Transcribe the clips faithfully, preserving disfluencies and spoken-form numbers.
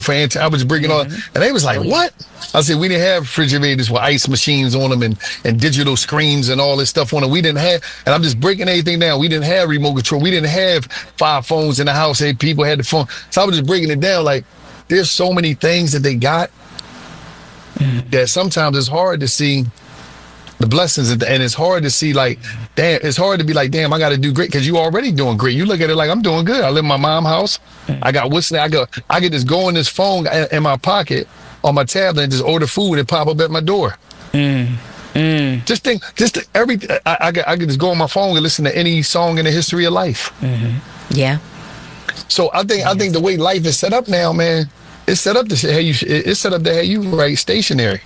for anti- I was bringing mm-hmm. on, and they was like, oh, "What?" Yeah. I said, "We didn't have refrigerators with ice machines on them and, and digital screens and all this stuff on them. We didn't have." And I'm just breaking everything down. We didn't have remote control. We didn't have five phones in the house. Hey, people had the phone. So I was just breaking it down. Like, there's so many things that they got mm-hmm. that sometimes it's hard to see the blessings, and it's hard to see, like, damn, it's hard to be like, damn, I got to do great, because you already doing great. You look at it like, I'm doing good. I live in my mom's house. I got whistling. I go, I could just go on this phone in my pocket on my tablet and just order food and pop up at my door. Mm. Mm. Just think, just every, I, I, I could just go on my phone and listen to any song in the history of life. Mm-hmm. Yeah. So I think, yes. I think the way life is set up now, man, it's set up to have you, it's set up to have you right stationary.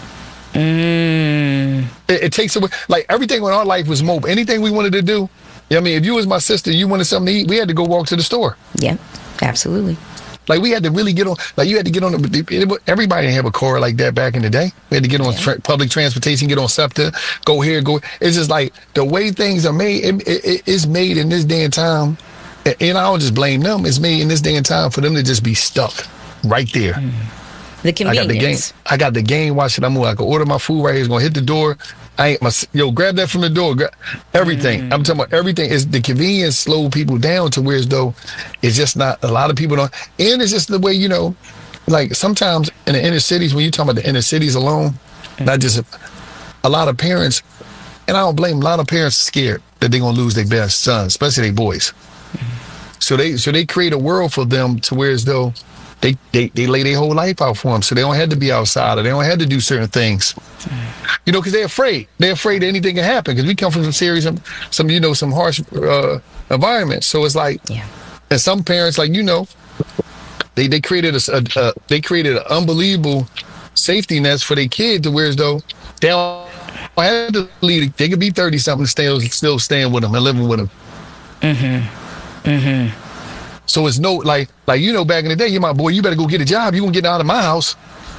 Mm. It, it takes away, like, everything in our life was mobile. Anything we wanted to do, you know, I mean, if you was my sister, you wanted something to eat, we had to go walk to the store. Yeah, absolutely. Like, we had to really get on, like, you had to get on, the, everybody didn't have a car like that back in the day. We had to get on yeah. tra- public transportation, get on SEPTA, go here, go. It's just like, the way things are made, it, it, it's made in this day and time, and I don't just blame them, it's made in this day and time for them to just be stuck right there. Mm. The convenience. I got the game. I got the game. Why should I move? I can order my food right here. It's gonna hit the door. I ain't my yo. Grab that from the door. Gra- everything. Mm. I'm talking about everything. Is the convenience slow people down to where as though it's just not. A lot of people don't. And it's just the way, you know, like sometimes in the inner cities, when you talk about the inner cities alone, mm. not just a, a lot of parents, and I don't blame. A lot of parents are scared that they're gonna lose their best sons, especially their boys. Mm. So they so they create a world for them to where as though. They, they they lay their whole life out for them, so they don't have to be outside, or they don't have to do certain things, you know, because they're afraid. They're afraid anything can happen, because we come from some serious, some you know, some harsh uh, environments. So it's like, yeah. and some parents, like you know, they they created a, a, a they created an unbelievable safety nets for their kid to where as though they don't have to leave. They could be thirty something, still still staying with them and living with them. Mm-hmm. Mm-hmm. So it's no, like, like you know, back in the day, you my boy, you better go get a job. You gonna get out of my house.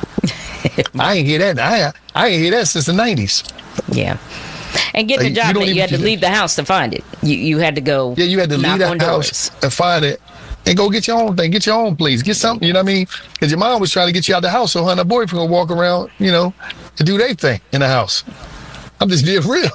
I ain't hear that. I I ain't hear that since the nineties. Yeah, and getting like, a job, you, you had to leave the house to find it. You you had to go. Yeah, you had to leave that house and find it, and go get your own thing. Get your own place. Get something. You know what I mean? Because your mom was trying to get you out the house, so her and her boyfriend would walk around, you know, to do their thing in the house. I'm just being real.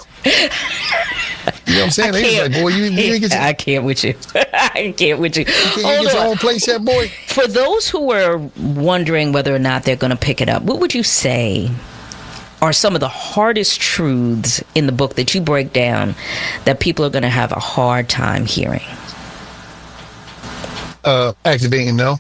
You know what I'm saying? They was like, boy, you, you didn't get your... I can't with you. I can't with you. You can't Hold get on. your own place yet, boy? For those who are wondering whether or not they're going to pick it up, what would you say are some of the hardest truths in the book that you break down that people are going to have a hard time hearing? Uh, activating no.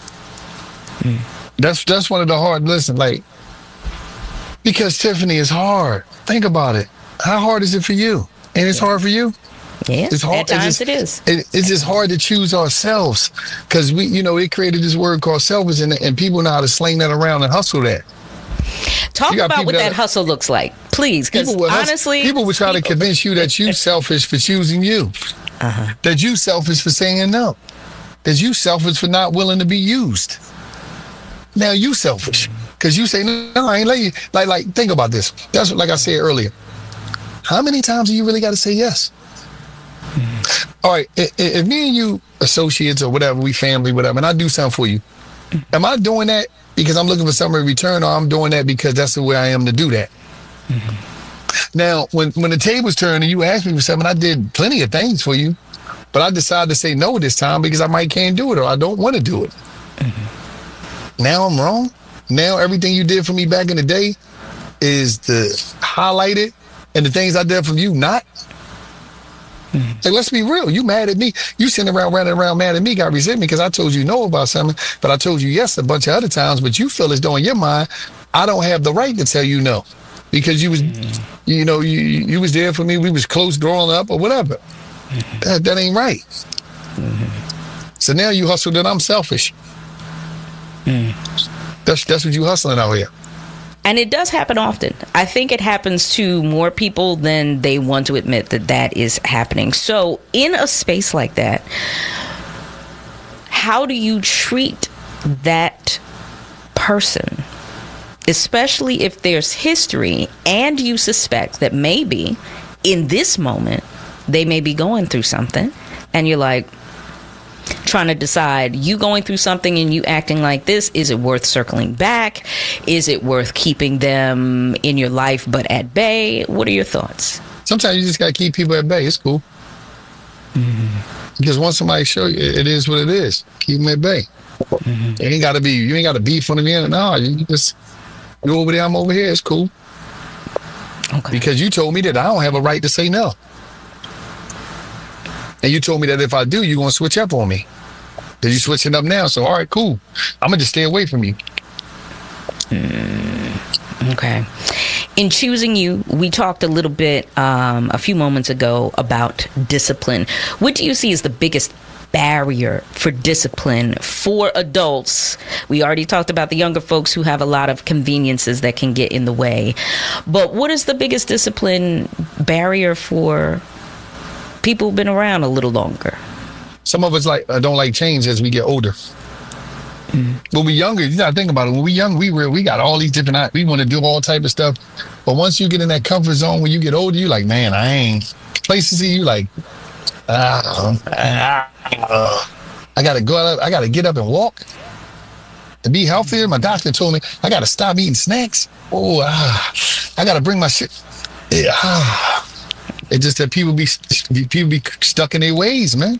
Mm. That's that's one of the hard. Listen, like, because Tiffany is hard. Think about it. How hard is it for you? And it's yeah. hard for you. Yeah, it's hard. At times it's just, it is. It, it's just hard to choose ourselves, because we, you know, it created this word called selfish, and, and people know how to sling that around and hustle that. Talk about what that, that hustle looks like, please, because honestly, hustle, people will try to convince you that you selfish for choosing you, uh-huh. that you selfish for saying no, that you selfish for not willing to be used. Now you selfish because you say no, I ain't let you. Like, like think about this. That's what, like I said earlier. How many times do you really got to say yes? Mm-hmm. All right, if, if me and you associates or whatever, we family, whatever, and I do something for you, mm-hmm. am I doing that because I'm looking for something in return, or I'm doing that because that's the way I am to do that? Mm-hmm. Now, when when the tables turned and you asked me for something, I did plenty of things for you, but I decided to say no this time because I might can't do it, or I don't want to do it. Mm-hmm. Now I'm wrong. Now everything you did for me back in the day is the highlighted. And the things I did from you, not. Mm-hmm. Like, let's be real. You mad at me. You sitting around running around mad at me, got resentment because I told you no about something, but I told you yes a bunch of other times, but you feel as though in your mind, I don't have the right to tell you no. Because you was, mm-hmm. you know, you you was there for me. We was close growing up or whatever. Mm-hmm. That, that ain't right. Mm-hmm. So now you hustle that I'm selfish. Mm-hmm. That's, that's what you hustling out here. And it does happen often. I think it happens to more people than they want to admit that that is happening. So in a space like that, how do you treat that person, especially if there's history and you suspect that maybe in this moment they may be going through something, and you're like, trying to decide, you going through something and you acting like this, is it worth circling back? Is it worth keeping them in your life but at bay? What are your thoughts? Sometimes you just got to keep people at bay. It's cool. Mm-hmm. Because once somebody show you, it is what it is. Keep them at bay. Mm-hmm. You ain't got to be, you ain't got to beef on the end. No, you just, you over there, I'm over here. It's cool. Okay. Because you told me that I don't have a right to say no. And you told me that if I do, you're going to switch up on me. Because you're switching up now. So, all right, cool. I'm going to just stay away from you. Mm, okay. In choosing you, we talked a little bit um, a few moments ago about discipline. What do you see as the biggest barrier for discipline for adults? We already talked about the younger folks who have a lot of conveniences that can get in the way. But what is the biggest discipline barrier for people who've been around a little longer? Some of us like uh, don't like change as we get older. Mm. When we're younger, you gotta think about it. When we're young, we were, we got all these different, we want to do all type of stuff. But once you get in that comfort zone, when you get older, you like, man, I ain't. Places see you like, ah, ah, ah. I gotta go out, I gotta get up and walk to be healthier. My doctor told me I gotta stop eating snacks. Oh, ah, I gotta bring my shit. Yeah, ah. It's just that people be people be stuck in their ways, man.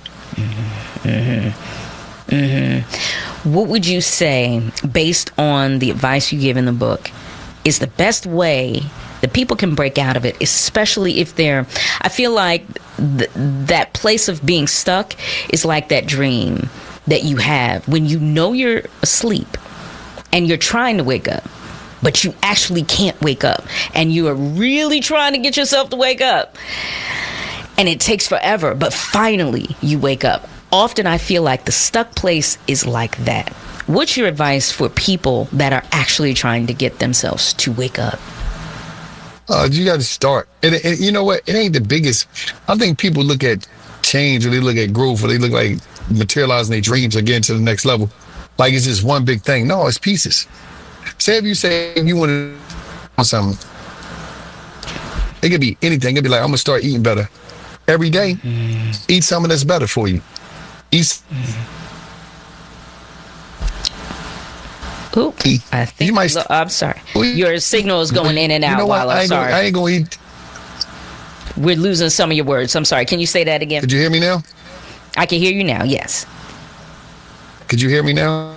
Mm-hmm. Mm-hmm. What would you say, based on the advice you give in the book, is the best way that people can break out of it, especially if they're, I feel like th- that place of being stuck is like that dream that you have when you know you're asleep and you're trying to wake up, but you actually can't wake up, and you are really trying to get yourself to wake up, and it takes forever, but finally you wake up. Often I feel like the stuck place is like that. What's your advice for people that are actually trying to get themselves to wake up? Uh, you got to start. And, and you know what? It ain't the biggest. I think people look at change, or they look at growth, or they look like materializing their dreams or getting to the next level like it's just one big thing. No, it's pieces. Say if you say you want to do something, it could be anything. It could be like, I'm going to start eating better every day. Mm-hmm. Eat something that's better for you. Eat. Mm-hmm. Oop, eat. I think you might. St- I'm sorry. Your signal is going in and out. You know while I'm sorry. Gonna, I ain't going to eat. We're losing some of your words. I'm sorry. Can you say that again? Could you hear me now? I can hear you now. Yes. Could you hear me now?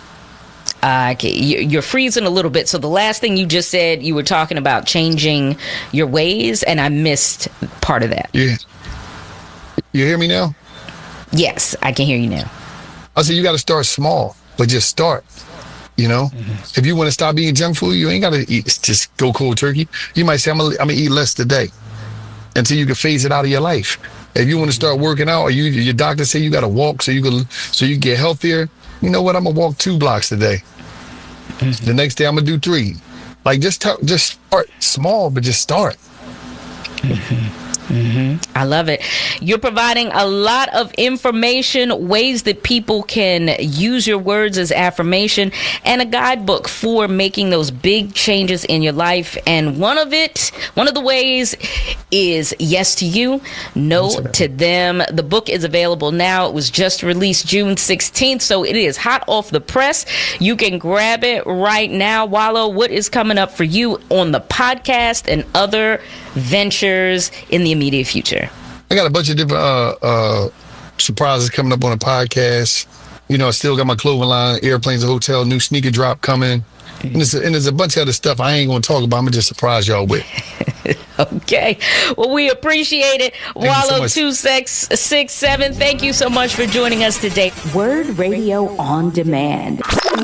Uh, okay. You're freezing a little bit. So the last thing you just said, you were talking about changing your ways, and I missed part of that. Yeah. You hear me now? Yes, I can hear you now. I said you got to start small, but just start. You know, mm-hmm. If you want to stop eating junk food, you ain't got to eat. Just go cold turkey. You might say, I'm gonna, I'm gonna eat less today until you can phase it out of your life. If you want to start working out, or you, your doctor say you got to walk so you can, so you get healthier. You know what? I'm gonna walk two blocks today. Mm-hmm. The next day I'm gonna do three. Like just t- just start small, but just start. Mm-hmm. Mm-hmm. I love it. You're providing a lot of information, ways that people can use your words as affirmation, and a guidebook for making those big changes in your life. And one of it, one of the ways is yes to you, no to them. The book is available now. It was just released June sixteenth, so it is hot off the press. You can grab it right now. Wallo, what is coming up for you on the podcast and other ventures in the immediate future? I got a bunch of different uh, uh, surprises coming up on the podcast. You know, I still got my clothing line, Airplanes and Hotel, new sneaker drop coming. And there's, a, and there's a bunch of other stuff I ain't going to talk about. I'm going to just surprise y'all with. Okay. Well, we appreciate it. Wallo two six six seven, thank you so much for joining us today. Word Radio on Demand.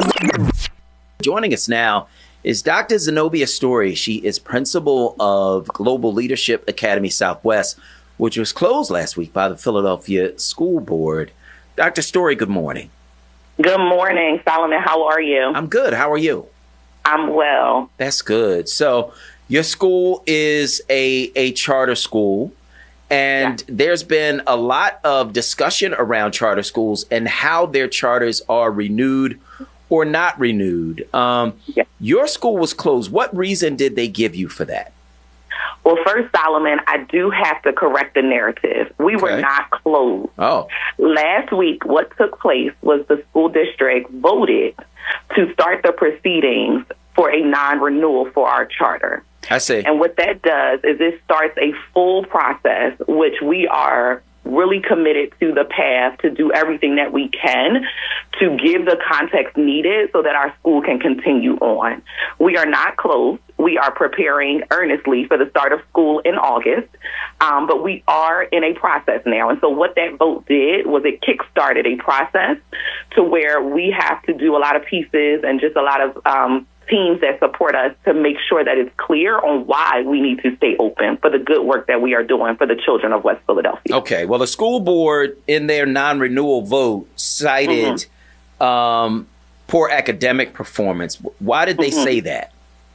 Joining us now is Doctor Zenobia Story. She is principal of Global Leadership Academy Southwest, which was closed last week by the Philadelphia School Board. Doctor Story, good morning. Good morning, Solomon. How are you? I'm good. How are you? I'm well. That's good. So your school is a, a charter school, and yeah. There's been a lot of discussion around charter schools and how their charters are renewed or not renewed. Um, yeah. Your school was closed. What reason did they give you for that? Well, first, Solomon, I do have to correct the narrative. We Okay. were not closed. Oh, Last week, what took place was the school district voted to start the proceedings for a non-renewal for our charter. I see. And what that does is it starts a full process, which we are really committed to the path to do everything that we can to give the context needed so that our school can continue on. We are not closed. We are preparing earnestly for the start of school in August, um, but we are in a process now. And so what that vote did was it kickstarted a process to where we have to do a lot of pieces and just a lot of um, teams that support us to make sure that it's clear on why we need to stay open for the good work that we are doing for the children of West Philadelphia. Okay. Well, the school board in their non-renewal vote cited Mm-hmm. um, poor academic performance. Why did they Mm-hmm. say that?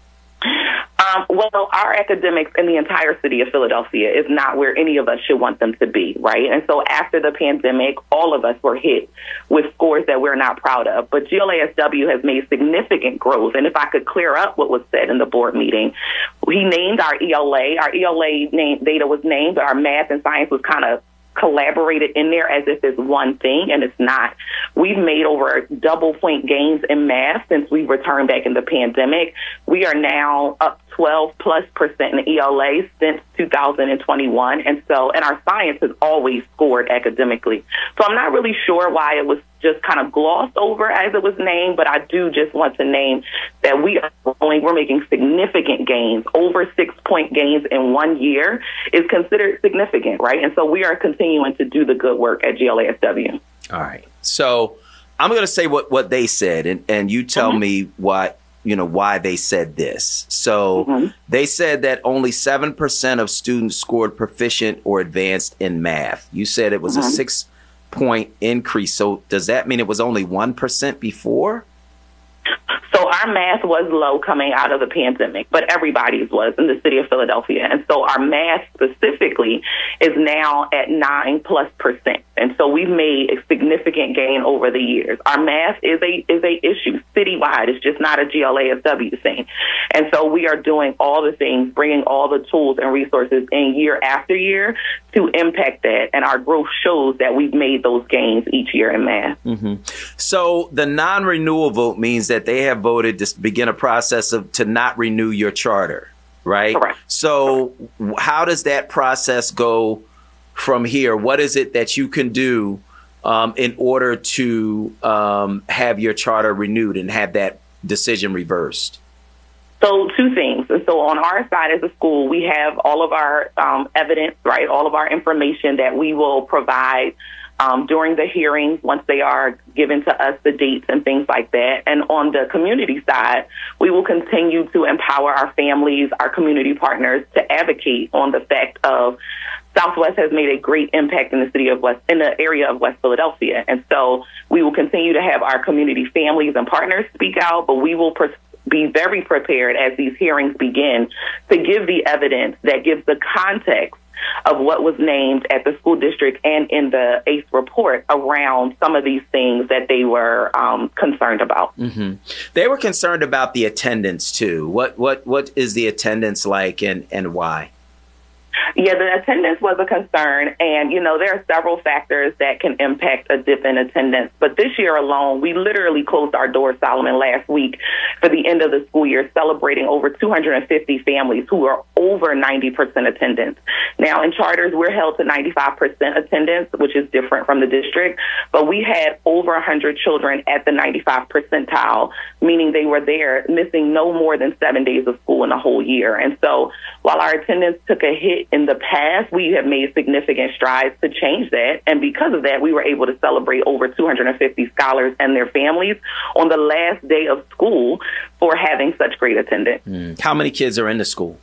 Um, well, our academics in the entire city of Philadelphia is not where any of us should want them to be, right? And so after the pandemic, all of us were hit with scores that we're not proud of. But G L A S W has made significant growth. And if I could clear up what was said in the board meeting, we named our E L A. Our E L A name, data was named, but our math and science was kind of collaborated in there as if it's one thing, and it's not. We've made over double point gains in math since we returned back in the pandemic. We are now up twelve plus percent in E L A since two thousand twenty-one. And so, and our science has always scored academically. So I'm not really sure why it was just kind of glossed over as it was named, but I do just want to name that we are growing, we're making significant gains. Over six point gains in one year is considered significant, right? And so we are continuing to do the good work at G L A S W. All right. So I'm going to say what, what they said, and, and you tell Mm-hmm. me what, you know, why they said this. So Mm-hmm. they said that only seven percent of students scored proficient or advanced in math. You said it was Mm-hmm. a six point increase. So does that mean it was only one percent before? So our math was low coming out of the pandemic, but everybody's was in the city of Philadelphia. And so our math specifically is now at nine plus percent. And so we've made a significant gain over the years. Our math is a is a issue citywide. It's just not a G L A S W thing. And so we are doing all the things, bringing all the tools and resources in year after year to impact that. And our growth shows that we've made those gains each year in math. Mm-hmm. So the non-renewal vote means that they have voted to begin a process of to not renew your charter, right? Correct. So how does that process go from here? What is it that you can do um, in order to um, have your charter renewed and have that decision reversed? So two things. And so on our side as a school, we have all of our um, evidence, right, all of our information that we will provide um, during the hearings once they are given to us, the dates and things like that. And on the community side, we will continue to empower our families, our community partners to advocate on the fact of Southwest has made a great impact in the city of West, in the area of West Philadelphia. And so we will continue to have our community families and partners speak out, but we will pers- be very prepared as these hearings begin to give the evidence that gives the context of what was named at the school district and in the A C E report around some of these things that they were um, concerned about. Mm-hmm. They were concerned about the attendance too. What what what is the attendance like, and, and why? Yeah, the attendance was a concern. And, you know, there are several factors that can impact a dip in attendance. But this year alone, we literally closed our doors, Solomon, last week for the end of the school year, celebrating over two hundred fifty families who are over ninety percent attendance. Now, in charters, we're held to ninety-five percent attendance, which is different from the district. But we had over one hundred children at the ninety-five percentile, meaning they were there missing no more than seven days of school in a whole year. And so while our attendance took a hit in the past, we have made significant strides to change that. And because of that, we were able to celebrate over two hundred fifty scholars and their families on the last day of school for having such great attendance. Mm. How many kids are in the school?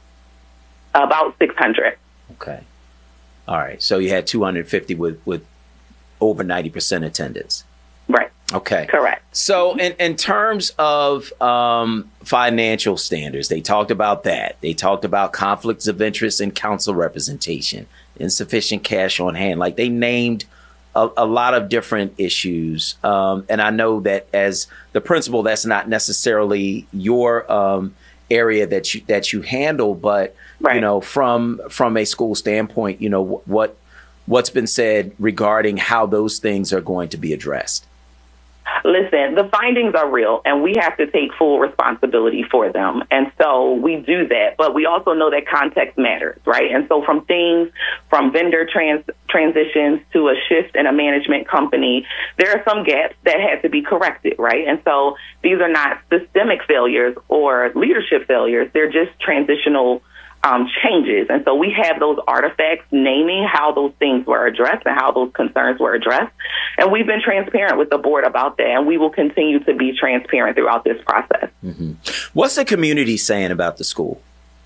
About six hundred. Okay. All right. So you had two hundred fifty with, with over ninety percent attendance. Right. Okay. Correct. So in, in terms of um, financial standards, they talked about that. They talked about conflicts of interest in council representation, insufficient cash on hand. Like they named a, a lot of different issues. Um, and I know that as the principal, that's not necessarily your um, area that you that you handle, but Right. you know, from from a school standpoint, you know, what what's been said regarding how those things are going to be addressed? Listen, the findings are real, and we have to take full responsibility for them. And so we do that, but we also know that context matters, right? And so from things, from vendor trans transitions to a shift in a management company, there are some gaps that had to be corrected, right? And so these are not systemic failures or leadership failures. They're just transitional Um, changes. And so we have those artifacts naming how those things were addressed and how those concerns were addressed. And we've been transparent with the board about that. And we will continue to be transparent throughout this process. Mm-hmm. What's the community saying about the school?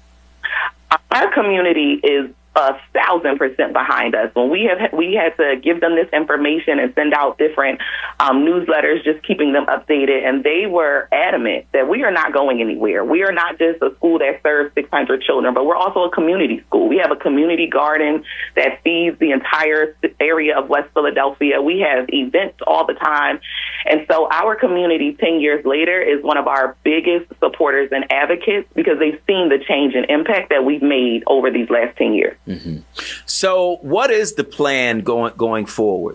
Our community is a thousand percent behind us. When we have we had to give them this information and send out different um, newsletters, just keeping them updated, and they were adamant that we are not going anywhere. We are not just a school that serves six hundred children, but we're also a community school. We have a community garden that feeds the entire area of West Philadelphia. We have events all the time, and so our community, ten years later, is one of our biggest supporters and advocates because they've seen the change and impact that we've made over these last ten years. Mm-hmm. So what is the plan going going forward?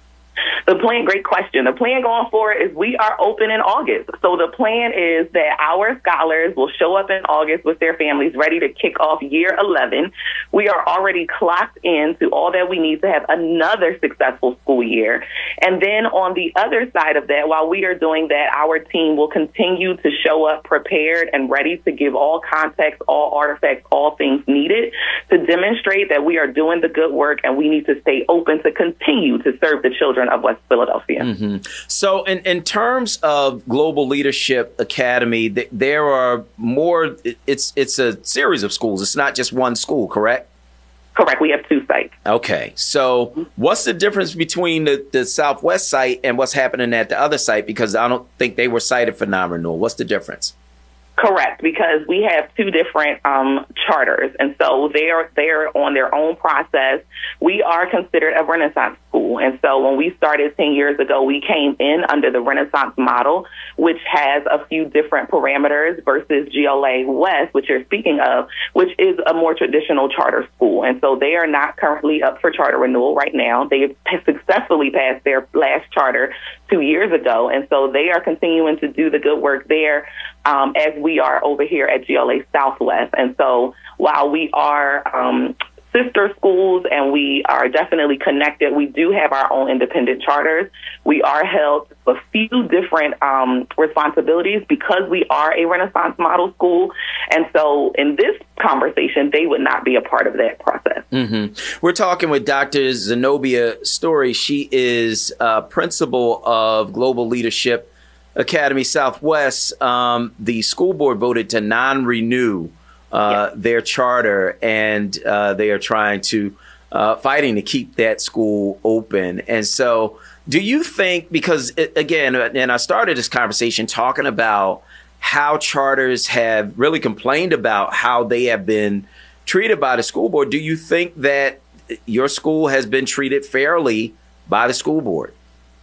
The plan, great question. The plan going forward is we are open in August. So the plan is that our scholars will show up in August with their families ready to kick off year eleven. We are already clocked into all that we need to have another successful school year. And then on the other side of that, while we are doing that, our team will continue to show up prepared and ready to give all context, all artifacts, all things needed to demonstrate that we are doing the good work and we need to stay open to continue to serve the children of West Philadelphia. Mm-hmm. So in, in terms of Global Leadership Academy, th- there are more, it's it's a series of schools. It's not just one school, correct? Correct. We have two sites. Okay. So what's the difference between the, the Southwest site and what's happening at the other site? Because I don't think they were cited for non-renewal. What's the difference? Correct, because we have two different um, charters, and so they're they're on their own process. We are considered a Renaissance school, and so when we started ten years ago, we came in under the Renaissance model, which has a few different parameters versus G L A West, which you're speaking of, which is a more traditional charter school. And so they are not currently up for charter renewal right now. They have successfully passed their last charter two years ago, and so they are continuing to do the good work there um, as we are over here at G L A Southwest. And so while we are um, sister schools and we are definitely connected, we do have our own independent charters. We are held to a few different um, responsibilities because we are a Renaissance model school. And so in this conversation, they would not be a part of that process. Mm-hmm. We're talking with Doctor Zenobia Story. She is uh, principal of Global Leadership Academy Southwest. Um, the school board voted to non-renew uh, yes. their charter, and uh, they are trying to uh, fighting to keep that school open. And so do you think, because it, again, and I started this conversation talking about how charters have really complained about how they have been treated by the school board. Do you think that your school has been treated fairly by the school board?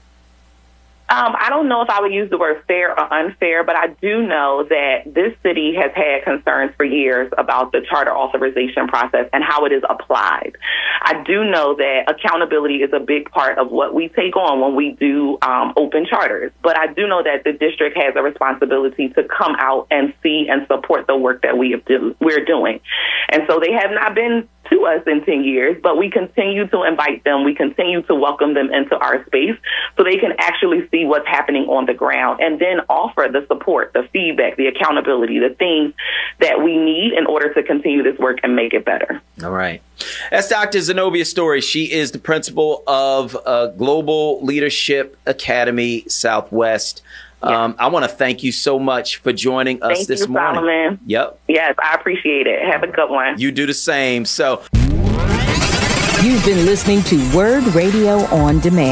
Um, I don't know if I would use the word fair or unfair, but I do know that this city has had concerns for years about the charter authorization process and how it is applied. I do know that accountability is a big part of what we take on when we do um, open charters. But I do know that the district has a responsibility to come out and see and support the work that we have do, we're doing. And so they have not been to us in ten years, but we continue to invite them. We continue to welcome them into our space so they can actually see what's happening on the ground and then offer the support, the feedback, the accountability, the things that we need in order to continue this work and make it better. All right. That's Doctor Zenobia Story. She is the principal of uh, Global Leadership Academy Southwest. Yes. Um, I want to thank you so much for joining us thank this you, morning. Solomon. Yep. Yes, I appreciate it. Have a good one. You do the same. So you've been listening to Word Radio on Demand.